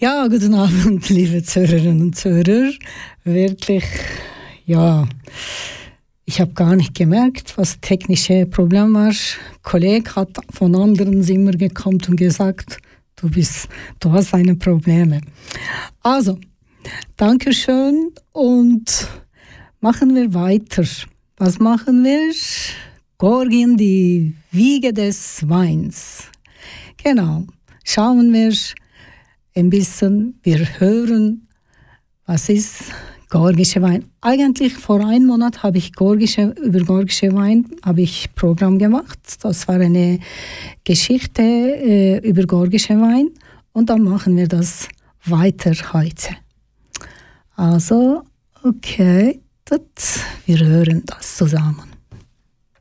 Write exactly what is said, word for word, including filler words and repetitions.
Ja, guten Abend, liebe Zuhörerinnen und Zuhörer. Wirklich, ja, ich habe gar nicht gemerkt, was technische Problem war. Ein Kollege hat von anderen Zimmer gekommen und gesagt, du bist, du hast eine Probleme. Also, Dankeschön und machen wir weiter. Was machen wir? Georgien, die Wiege des Weins. Genau, schauen wir ein bisschen, wir hören, was ist georgischer Wein. Eigentlich vor einem Monat habe ich georgische, über georgische Wein habe ich Programm gemacht. Das war eine Geschichte äh, über georgische Wein und dann machen wir das weiter heute. Also, okay, das, wir hören das zusammen.